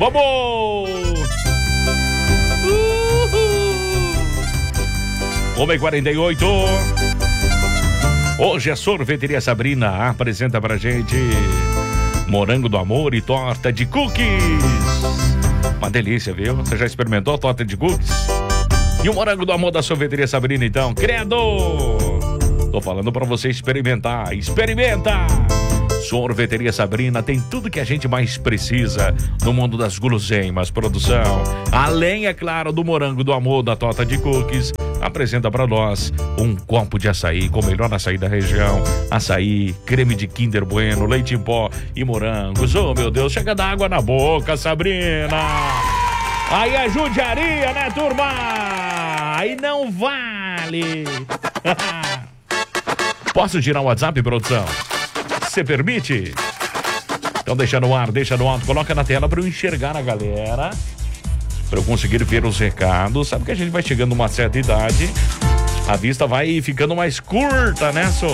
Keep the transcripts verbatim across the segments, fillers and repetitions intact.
Vamos! Homem quarenta e oito. Hoje a Sorveteria Sabrina apresenta pra gente morango do amor e torta de cookies. Uma delícia, viu? Você já experimentou a torta de cookies? E o morango do amor da Sorveteria Sabrina, então? Credo! Tô falando pra você experimentar. Experimenta! Sorveteria Sabrina tem tudo que a gente mais precisa no mundo das guloseimas, produção. Além, é claro, do morango do amor, da torta de cookies, apresenta pra nós um copo de açaí com o melhor açaí da região. Açaí, creme de Kinder Bueno, leite em pó e morangos. Oh, meu Deus, chega da água na boca, Sabrina. Aí é judiaria, né, turma? Aí não vale. Posso girar o WhatsApp, produção? Você permite? Então deixa no ar, deixa no alto, coloca na tela para eu enxergar a galera, para eu conseguir ver os recados. Sabe que a gente vai chegando a uma certa idade, a vista vai ficando mais curta, né, só?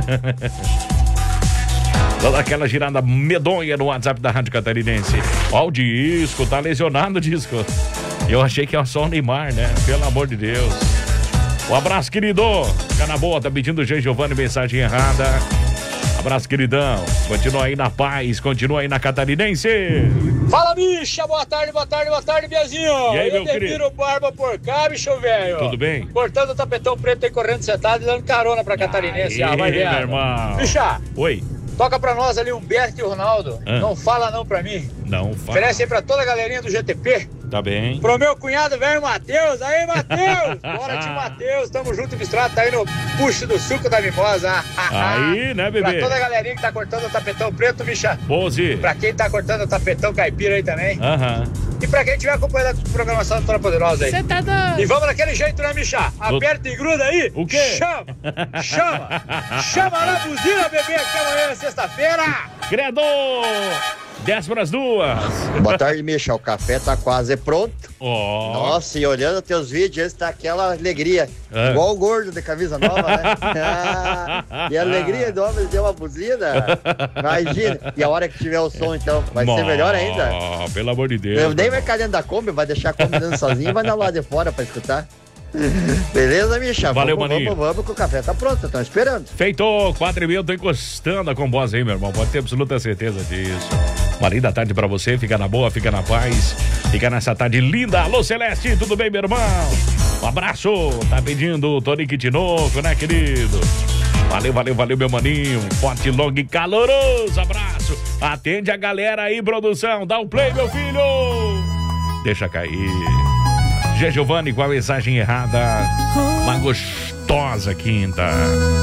Toda aquela girada medonha no WhatsApp da Rádio Catarinense. Ó, o disco, tá lesionado o disco. Eu achei que era só o Neymar, né? Pelo amor de Deus. Um abraço, querido. Fica na boa, tá pedindo o Jean Giovanni, mensagem errada. Abraço, queridão. Continua aí na paz, continua aí na Catarinense. Fala, bicha. Boa tarde, boa tarde, boa tarde, Biazinho. E aí, meu querido? Eu Barba por cá, bicho velho. Tudo bem? Cortando o tapetão preto aí, correndo sentado e dando carona pra Catarinense. Aí, ah, vai ver. meu irmão. Bicha. Oi. Toca pra nós ali, Humberto e o Ronaldo. Ah. Não fala não pra mim. Não fala. Oferece aí pra toda a galerinha do G T P. Tá bem. Pro meu cunhado velho Matheus. Aí, Matheus. Bora, tio Matheus. Tamo junto e misturado. Tá aí no puxo do suco da mimosa. Aí, né, bebê? Pra toda a galerinha que tá cortando o tapetão preto, bicha. Pose. Pra quem tá cortando o tapetão caipira aí também. Aham. E pra quem estiver acompanhando a programação do Tropa Poderosa aí. Você tá doido? E vamos daquele jeito, né, Michá? Aperta e gruda aí. O quê? Chama! Chama! Chama na buzina, bebê, que amanhã é sexta-feira. Credo! dez para as duas. Boa tarde, Michá. O café tá quase pronto. Oh. Nossa, e olhando teus vídeos, esse tá aquela alegria. É. Igual o gordo de camisa nova, né? Ah, e a alegria do homem deu uma buzina. Imagina. E a hora que tiver o som, então, vai ser melhor ainda. Oh, pelo amor de Deus. Eu nem vai ficar dentro da Kombi, vai deixar a Kombi dentro sozinho e vai andar lá de fora pra escutar. Beleza, Michá? Valeu, vamos, maninho. vamos, vamos, que o café tá pronto, estão esperando. Feito, quatro e meia, eu tô encostando a combosa aí, meu irmão. Pode ter absoluta certeza disso. Uma linda tarde pra você, fica na boa, fica na paz. Fica nessa tarde linda. Alô, Celeste, tudo bem, meu irmão? Um abraço. Tá pedindo o Tonique Tinoco, né, querido? Valeu, valeu, valeu, meu maninho. Um forte, longo e caloroso abraço. Atende a galera aí, produção. Dá o play, meu filho. Deixa cair. G. Giovanni com a mensagem errada. Uma gostosa quinta.